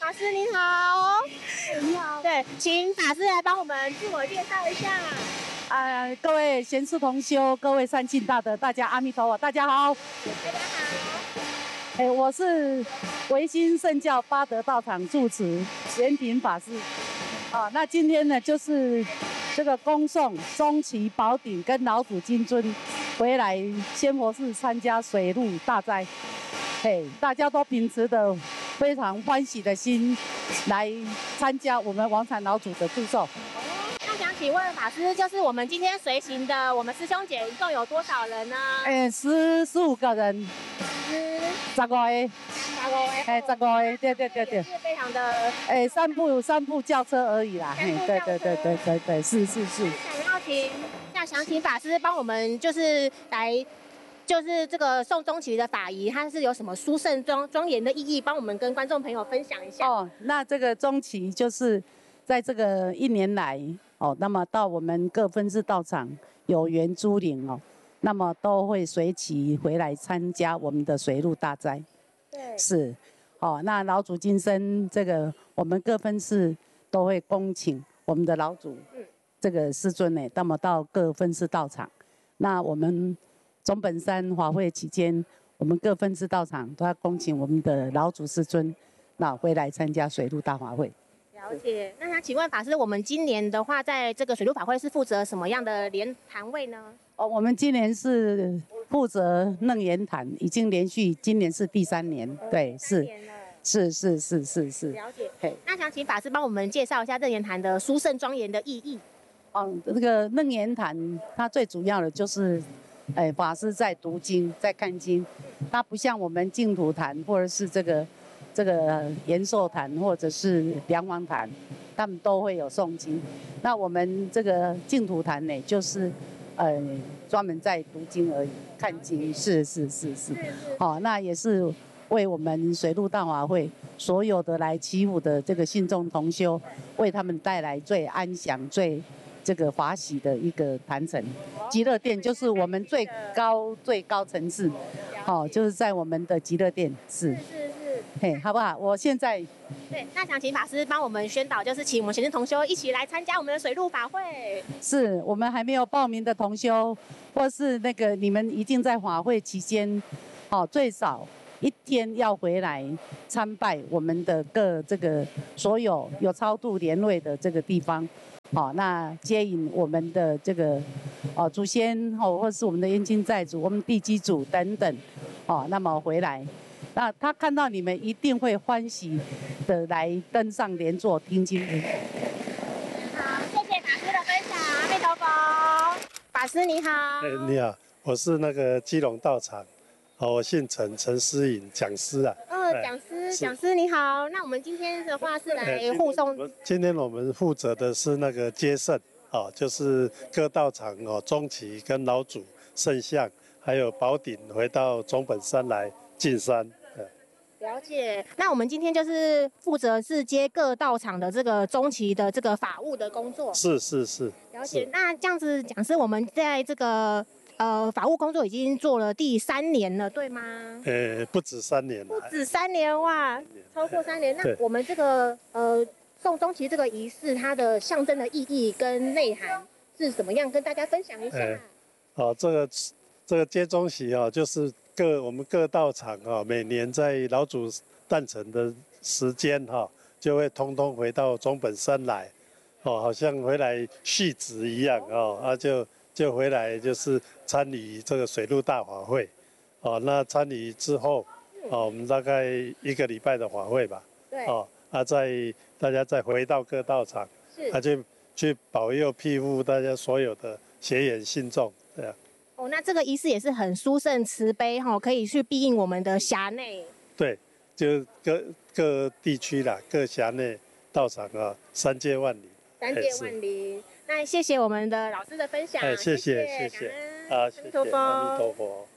法师你好。 你好。 对，请法师来帮我们自我介绍一下。 各位贤士同修，各位善信大德，大家阿弥陀佛，大家好。 大家好。 我是维新圣教八德道场住持贤平法师。那今天呢，就是这个恭送中旗宝鼎跟老祖金尊回来仙佛寺参加水陆大斋。大家都秉持的非常欢喜的心来参加我们王禅老祖的祝寿。 那想请问法师，就是我们今天随行的我们师兄姐一共有多少人呢 ？15个人。15个。15个，对。 是非常的。 三部轿车而已啦。对，是。 想请法师帮我们就是来。就是这个送中旗的法仪，它是有什么殊胜庄严的意义？帮我们跟观众朋友分享一下。 那这个中旗就是在这个1年来那么到我们各分寺道场有缘诸灵那么都会随旗回来参加我们的水陆大斋。 对， 是。那老祖金身这个我们各分寺都会恭请我们的老祖这个师尊呢，那么到各分寺道场，那我们总本山法会期间，我们各分寺道场都要恭请我们的老祖师尊，那回来参加水陆大法会。 了解。那想请问法师，我们今年的话，在这个水陆法会是负责什么样的莲坛位呢？ 我们今年是负责楞严坛，已经连续今年是第3年，对，是。是。 了解。那想请法师帮我们介绍一下楞严坛的殊胜庄严的意义。 这个楞严坛它最主要的就是。法师在读经，在看经，它不像我们净土坛或者是这个延寿坛或者是梁王坛，他们都会有诵经。那我们这个净土坛呢，就是专门在读经而已，看经。是。那也是为我们水陆大法会所有的来祈福的这个信众同修，为他们带来最安详、最这个法喜的一个坛城。极乐殿就是我们最高层次，就是在我们的极乐殿。是。好不好？我现在对，那想请法师帮我们宣导，就是请我们贤士同修一起来参加我们的水陆法会。 是我们还没有报名的同修，或是那个你们一定在法会期间，最少1天要回来参拜我们的各这个所有有超度莲位的这个地方。那接引我们的这个祖先或是我们的冤亲债主、我们地基主等等，那么回来，那他看到你们一定会欢喜的来登上莲座听经。 好，谢谢法师的分享，阿弥陀佛。法师你好。 你好，我是那个基隆道场。我姓陈，陈思颖，讲师啊。 讲师你好。那我们今天的话是来护送。 今天我们负责的是那个接圣，就是各道场中旗跟老祖圣像，还有宝鼎回到总本山来进山。 了解。那我们今天就是负责是接各道场的这个中旗的这个法务的工作。 是。 了解。那这样子讲师，我们在这个法务工作已经做了第3年了，对吗？ 不止3年了。 不止3年哇，超过3年。那我们这个送中旗这个仪式，它的象征的意义跟内涵是怎么样？跟大家分享一下。 这个接中旗就是我们各道场每年在老祖诞辰的时间就会通通回到总本山来，好像回来续职一样就回来就是参与这个水陆大法会，那参与之后，我们大概1个礼拜的法会吧， 对， 大家再回到各道场，就去保佑庇护大家所有的学员信众，对啊。 那这个仪式也是很殊胜慈悲可以去庇应我们的辖内。 对，就各地区啦，各辖内道场3界万里。 3界万里。那谢谢我们的老师的分享， 谢谢， 感恩， 谢谢，阿弥陀佛。